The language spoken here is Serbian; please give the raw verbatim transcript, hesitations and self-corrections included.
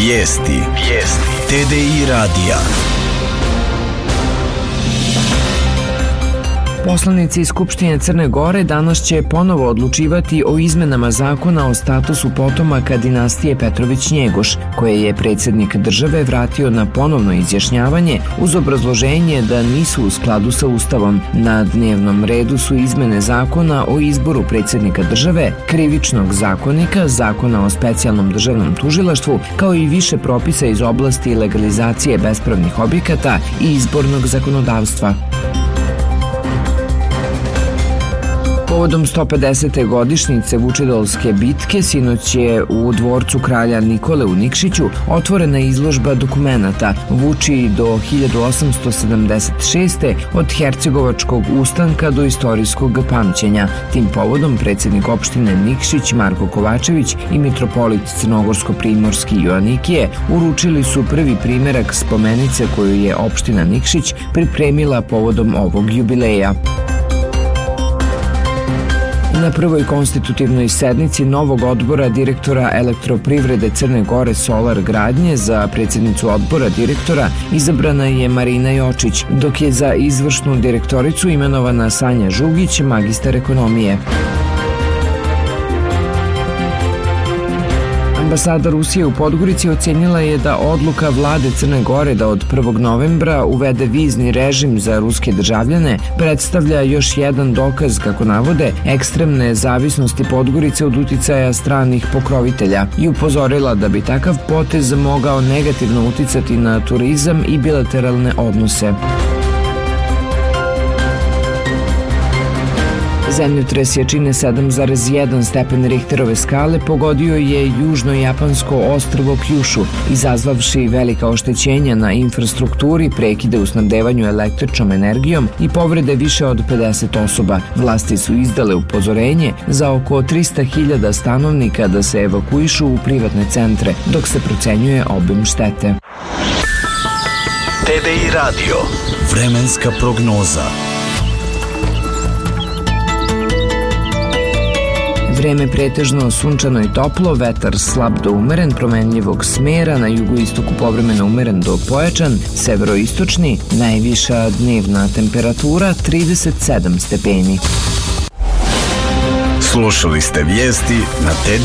Vijesti. Vijesti. T D I radija. Poslanici iz Skupštine Crne Gore danas će ponovo odlučivati o izmenama zakona o statusu potomaka dinastije Petrović-Njegoš, koje je predsjednik države vratio na ponovno izjašnjavanje uz obrazloženje da nisu u skladu sa Ustavom. Na dnevnom redu su izmene zakona o izboru predsjednika države, krivičnog zakonika, zakona o specijalnom državnom tužilaštvu, kao i više propisa iz oblasti legalizacije bespravnih objekata i izbornog zakonodavstva. Povodom sto pedesete godišnjice Vučedolske bitke sinoć je u dvorcu kralja Nikole u Nikšiću otvorena izložba dokumenata Vučiji do hiljadu osamsto sedamdeset šeste. od hercegovačkog ustanka do istorijskog pamćenja. Tim povodom predsjednik opštine Nikšić Marko Kovačević i mitropolit Crnogorsko-primorski Joanikije uručili su prvi primerak spomenice koju je opština Nikšić pripremila povodom ovog jubileja. Na prvoj konstitutivnoj sednici novog odbora direktora Elektroprivrede Crne Gore Solar Gradnje za predsjednicu odbora direktora izabrana je Marina Jočić, dok je za izvršnu direktoricu imenovana Sanja Žugić, magistar ekonomije. Ambasada Rusije u Podgorici ocenila je da odluka vlade Crne Gore da od prvog novembra uvede vizni režim za ruske državljane predstavlja još jedan dokaz, kako navode, ekstremne zavisnosti Podgorice od uticaja stranih pokrovitelja i upozorila da bi takav potez mogao negativno uticati na turizam i bilateralne odnose. Zemljotres jačine sedam zarez jedan stepen Richterove skale pogodio je južno-japansko ostrvo Kjušu, izazvavši velika oštećenja na infrastrukturi, prekide u snabdevanju električnom energijom i povrede više od pedeset osoba. Vlasti su izdale upozorenje za oko trista hiljada stanovnika da se evakuišu u privatne centre, dok se procenjuje obim štete. T D I radio. Vremenska prognoza. Vreme pretežno sunčano i toplo, vetar slab do umeren, promenljivog smera, na jugoistoku povremeno umeren do pojačan, severoistočni, najviša dnevna temperatura trideset sedam stepeni. Slušali ste vijesti na T D I.